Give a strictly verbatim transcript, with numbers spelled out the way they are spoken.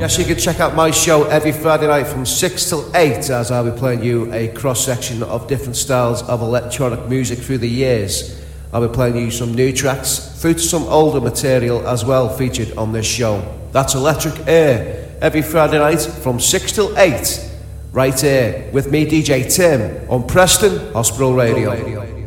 Yes, you can check out my show every Friday night from six till eight, as I'll be playing you a cross-section of different styles of electronic music through the years. I'll be playing you some new tracks through to some older material as well featured on this show. That's Electric Air, every Friday night from six till eight, right here with me, D J Tim, on Preston Hospital Radio. Radio.